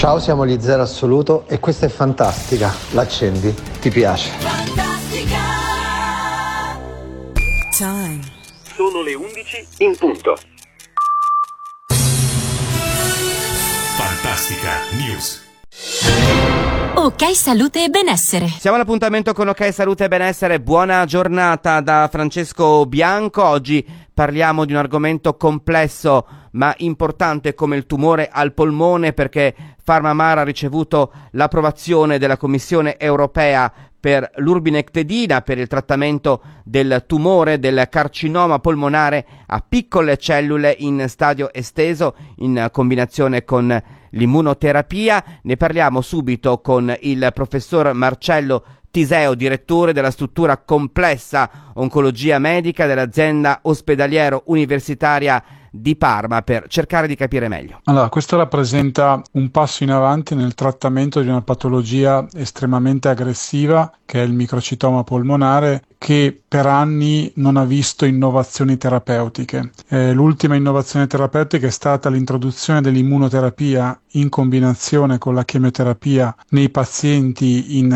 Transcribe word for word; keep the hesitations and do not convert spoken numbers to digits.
Ciao, siamo gli Zero Assoluto e questa è Fantastica. L'accendi? Ti piace? Fantastica! Time. Sono le undici in punto. Fantastica News. Ok Salute e Benessere. Siamo all'appuntamento con Ok Salute e Benessere. Buona giornata da Francesco Bianco. Oggi parliamo di un argomento complesso ma importante come il tumore al polmone, perché PharmaMar ha ricevuto l'approvazione della Commissione europea per l'urbinectedina per il trattamento del tumore del carcinoma polmonare a piccole cellule in stadio esteso in combinazione con l'immunoterapia. Ne parliamo subito con il professor Marcello Tiseo, direttore della struttura complessa oncologia medica dell'azienda ospedaliero universitaria di Parma, per cercare di capire meglio. Allora, questo rappresenta un passo in avanti nel trattamento di una patologia estremamente aggressiva che è il microcitoma polmonare, che per anni non ha visto innovazioni terapeutiche. Eh, l'ultima innovazione terapeutica è stata l'introduzione dell'immunoterapia in combinazione con la chemioterapia nei pazienti in